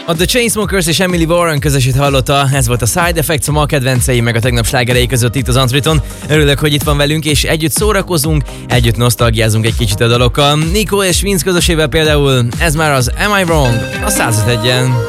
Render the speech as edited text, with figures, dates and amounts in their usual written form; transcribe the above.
A The Chainsmokers és Emily Warren közösét hallotta, ez volt a Side Effects, a ma kedvencei meg a tegnap slágerei között itt az Antriton. Örülök, hogy itt van velünk, és együtt szórakozunk, együtt nosztalgiázunk egy kicsit a dalokkal. Nico és Vince közösével például, ez már az Am I Wrong? A 101-en.